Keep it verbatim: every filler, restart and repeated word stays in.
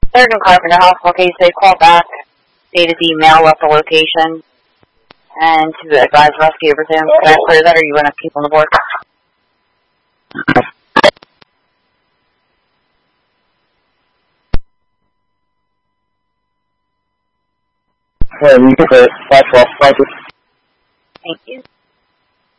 Third and Carpenter Hospital case, they called back, stated the email, left the location, and to advise rescue everything. Can I clear that, or you want to keep on the board? Well, you can clear it. five twelve, thank you. Thank you.